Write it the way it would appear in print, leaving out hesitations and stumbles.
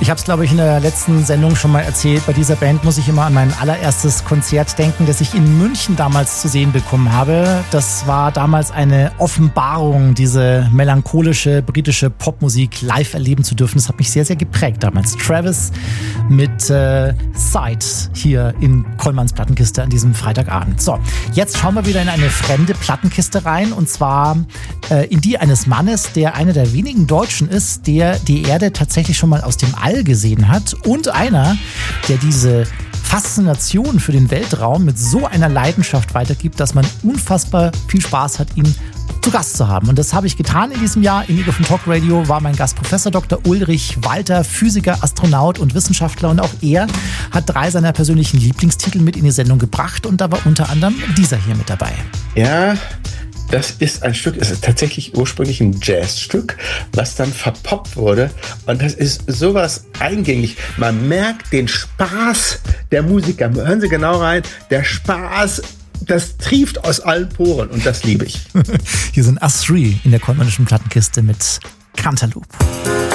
Ich habe es, glaube ich, in der letzten Sendung schon mal erzählt. Bei dieser Band muss ich immer an mein allererstes Konzert denken, das ich in München damals zu sehen bekommen habe. Das war damals eine Offenbarung, diese melancholische britische Popmusik live erleben zu dürfen. Das hat mich sehr, sehr geprägt damals. Travis mit Side hier in Kollmanns Plattenkiste an diesem Freitagabend. So, jetzt schauen wir wieder in eine fremde Plattenkiste rein, und zwar in die eines Mannes, der einer der wenigen Deutschen ist, der die Erde tatsächlich schon mal aus dem All gesehen hat, und einer, der diese Faszination für den Weltraum mit so einer Leidenschaft weitergibt, dass man unfassbar viel Spaß hat, ihn zu Gast zu haben. Und das habe ich getan in diesem Jahr. Im Ego von Talk Radio war mein Gast Professor Dr. Ulrich Walter, Physiker, Astronaut und Wissenschaftler. Und auch er hat 3 seiner persönlichen Lieblingstitel mit in die Sendung gebracht. Und da war unter anderem dieser hier mit dabei. Ja, das ist ein Stück, es ist tatsächlich ursprünglich ein Jazzstück, was dann verpoppt wurde. Und das ist sowas eingängig. Man merkt den Spaß der Musiker. Hören Sie genau rein. Der Spaß, das trieft aus allen Poren, und das liebe ich. Hier sind Us 3 in der Kollmannischen Plattenkiste mit Cantaloupe.